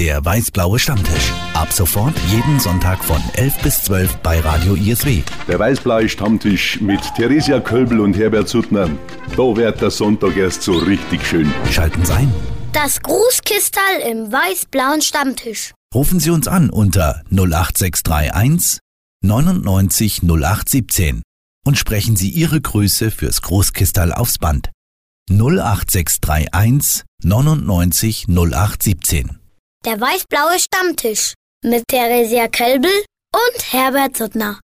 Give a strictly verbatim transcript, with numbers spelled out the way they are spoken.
Der weiß-blaue Stammtisch. Ab sofort jeden Sonntag von elf bis zwölf bei Radio I S W. Der weiß-blaue Stammtisch mit Theresia Kölbl und Herbert Suttner. Da wird der Sonntag erst so richtig schön. Schalten Sie ein. Das Grußkistal im weiß-blauen Stammtisch. Rufen Sie uns an unter null acht sechs drei eins neunundneunzig null acht siebzehn und sprechen Sie Ihre Grüße fürs Großkistal aufs Band. null acht sechs drei eins neunundneunzig null acht siebzehn. Der weiß-blaue Stammtisch mit Theresia Kölbl und Herbert Suttner.